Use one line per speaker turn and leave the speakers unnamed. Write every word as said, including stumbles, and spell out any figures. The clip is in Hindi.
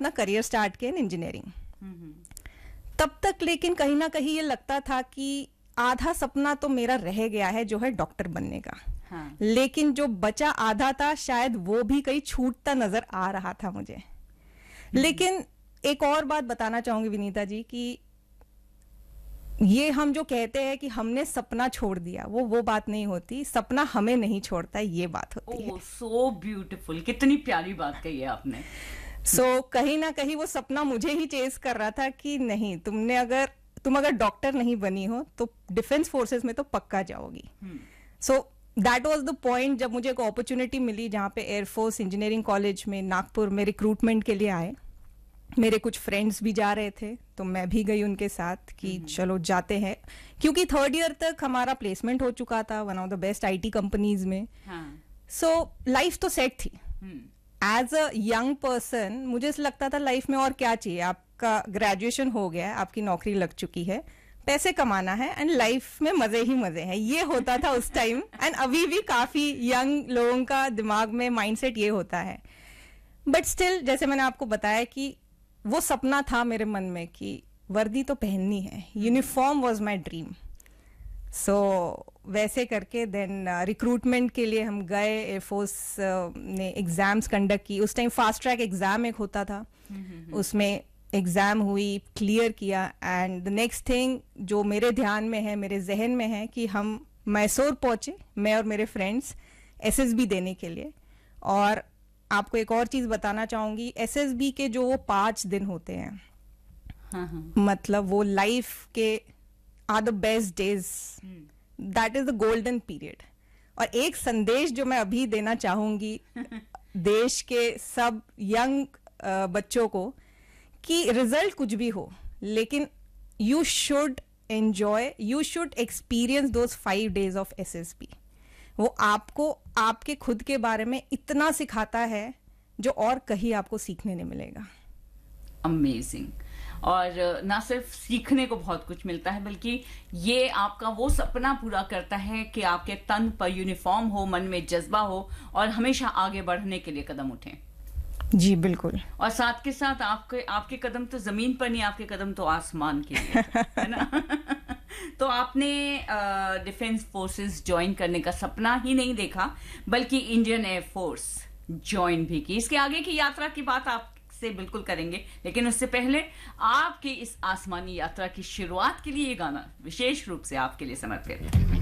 अपना करियर स्टार्ट किया इन इंजीनियरिंग। तब तक लेकिन कहीं ना कहीं ये लगता था कि आधा सपना तो मेरा रह गया है जो है डॉक्टर बनने का। हाँ। लेकिन जो बचा आधा था शायद वो भी कहीं छूटता नजर आ रहा था मुझे। लेकिन एक और बात बताना चाहूंगी विनीता जी कि ये हम जो कहते हैं कि हमने सपना छोड़ दिया, वो वो बात नहीं होती। सपना हमें नहीं छोड़ता, ये बात होती है।
सो ब्यूटीफुल, कितनी प्यारी बात कही है आपने।
सो so, कहीं ना कहीं वो सपना मुझे ही चेस कर रहा था कि नहीं, तुमने अगर तुम अगर डॉक्टर नहीं बनी हो तो डिफेंस फोर्सेस में तो पक्का जाओगी। So that was the point जब मुझे एक अपॉर्चुनिटी मिली जहाँ पे एयरफोर्स इंजीनियरिंग कॉलेज में नागपुर में रिक्रूटमेंट के लिए आए। मेरे कुछ फ्रेंड्स भी जा रहे थे तो मैं भी गई उनके साथ कि चलो जाते हैं, क्योंकि थर्ड ईयर तक हमारा प्लेसमेंट हो चुका था one of the best IT companies में। सो लाइफ तो सेट थी। एज अ यंग पर्सन मुझे लगता था लाइफ में और क्या चाहिए, आपका ग्रेजुएशन हो गया है, आपकी नौकरी लग चुकी है, पैसे कमाना है एंड लाइफ में मजे ही मजे हैं, ये होता था उस टाइम। एंड अभी भी काफी यंग लोगों का दिमाग में माइंडसेट ये होता है। बट स्टिल जैसे मैंने आपको बताया कि वो सपना था मेरे मन में कि वर्दी तो पहननी है, यूनिफॉर्म वाज माय ड्रीम। सो वैसे करके देन रिक्रूटमेंट uh, के लिए हम गए। एयरफोर्स uh, ने एग्जाम्स कंडक्ट की। उस टाइम फास्ट ट्रैक एग्जाम एक होता था, उसमें एग्जाम हुई, क्लियर किया। एंड द नेक्स्ट थिंग जो मेरे ध्यान में है, मेरे जहन में है कि हम मैसूर पहुंचे, मैं और मेरे फ्रेंड्स, एसएसबी देने के लिए। और आपको एक और चीज बताना चाहूंगी, एसएसबी के जो वो पांच दिन होते हैं, हाँ हाँ। मतलब वो लाइफ के are the best days, that is the golden period. और एक संदेश जो मैं अभी देना चाहूंगी देश के सब यंग बच्चों को कि रिजल्ट कुछ भी हो, लेकिन you should enjoy, you should experience those five days of SSB. वो आपको आपके खुद के बारे में इतना सिखाता है जो और कहीं आपको सीखने नहीं मिलेगा।
अमेजिंग। और ना सिर्फ सीखने को बहुत कुछ मिलता है, बल्कि ये आपका वो सपना पूरा करता है कि आपके तन पर यूनिफॉर्म हो, मन में जज्बा हो और हमेशा आगे बढ़ने के लिए कदम उठें।
जी बिल्कुल।
और साथ के साथ आपके आपके कदम तो जमीन पर नहीं, आपके कदम तो आसमान के लिए है ना। तो आपने डिफेंस फोर्सेस ज्वाइन करने का सपना ही नहीं देखा, बल्कि इंडियन एयरफोर्स ज्वाइन भी की। इसके आगे की यात्रा की बात आपसे बिल्कुल करेंगे, लेकिन उससे पहले आपकी इस आसमानी यात्रा की शुरुआत के लिए ये गाना विशेष रूप से आपके लिए समर्पित है।